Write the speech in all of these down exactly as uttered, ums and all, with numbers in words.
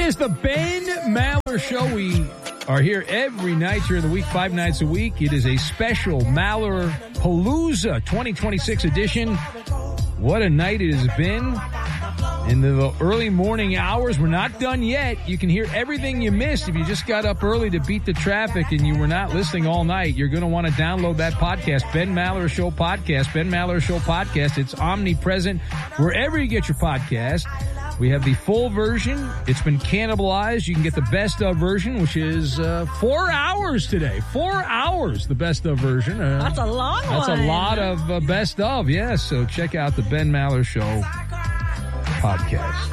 is the Ben Maller Show. We are here every night during the week, five nights a week. It is a special Maller Palooza twenty twenty-six edition. What a night it has been. In the early morning hours, we're not done yet. You can hear everything you missed. If you just got up early to beat the traffic and you were not listening all night, you're going to want to download that podcast, Ben Maller Show Podcast, Ben Maller Show Podcast. It's omnipresent wherever you get your podcast. We have the full version. It's been cannibalized. You can get the best of version, which is uh, four hours today. Four hours, the best of version. Uh, that's a long that's one. That's a lot of uh, best of, yes. So check out the Ben Maller Show Podcast.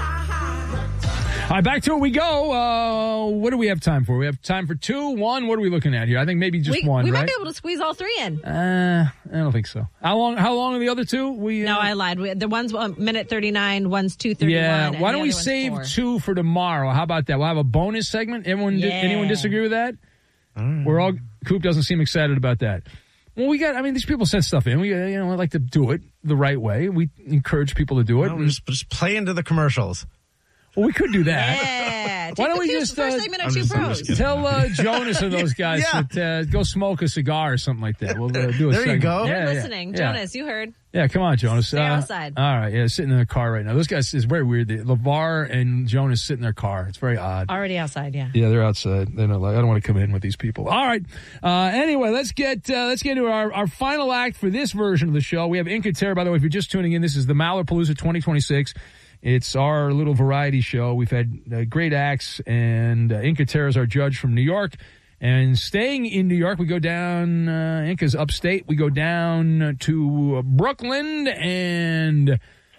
All right, back to it we go. Uh, what do we have time for? We have time for two, one. What are we looking at here? I think maybe just we, one, we right? might be able to squeeze all three in. Uh, I don't think so. How long How long are the other two? We uh, No, I lied. We, the one's one minute thirty-nine, one's two thirty-one. Yeah, why don't we save four. two for tomorrow? How about that? We'll have a bonus segment. Everyone, yeah. di- anyone disagree with that? Mm. We're all, Coop doesn't seem excited about that. Well, we got, I mean, these people sent stuff in. We, you know, I like to do it the right way. We encourage people to do it. No, just, just play into the commercials. Well, we could do that. Yeah. Why don't we two, just first uh, segment of two pros. Tell uh, Jonas and those guys yeah. that uh, go smoke a cigar or something like that. We'll uh, do a there segment. you go. They're yeah, listening. Yeah. Jonas, you heard. Yeah, come on, Jonas. Stay uh, outside. All right, yeah, sitting in their car right now. Those guys, it's very weird. They, LeVar and Jonas sit in their car. It's very odd. Already outside, yeah. Yeah, they're outside. They're not like, I don't want to come in with these people. All right. Uh, anyway, let's get uh, let's get into our, our final act for this version of the show. We have Inca Terra. By the way, if you're just tuning in, this is the Maller Palooza twenty twenty-six. It's our little variety show. We've had uh, great acts, and uh, Inca Terra is our judge from New York. And staying in New York, we go down, uh, Inca's upstate. We go down to Brooklyn, and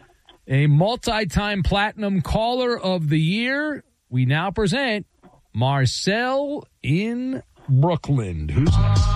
a multi-time platinum caller of the year. We now present Marcel in Brooklyn. Who's next?